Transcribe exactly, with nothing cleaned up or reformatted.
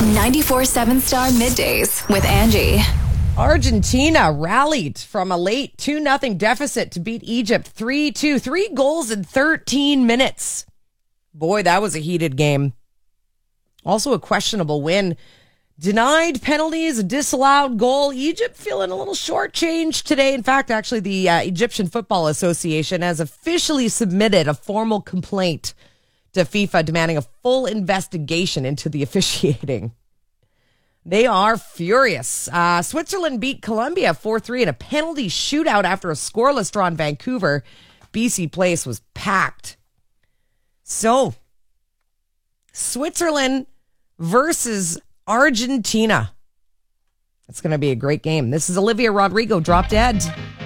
ninety-four seven Star Middays with Angie. Argentina rallied from a late two nothing deficit to beat Egypt three two. Three goals in thirteen minutes. Boy, that was a heated game. Also a questionable win. Denied penalties, a disallowed goal. Egypt feeling a little shortchanged today. In fact, actually, the uh, Egyptian Football Association has officially submitted a formal complaint to FIFA demanding a full investigation into the officiating. They are furious. Uh, Switzerland beat Colombia four three in a penalty shootout after a scoreless draw in Vancouver. B C Place was packed. So, Switzerland versus Argentina. It's going to be a great game. This is Olivia Rodrigo, Drop Dead.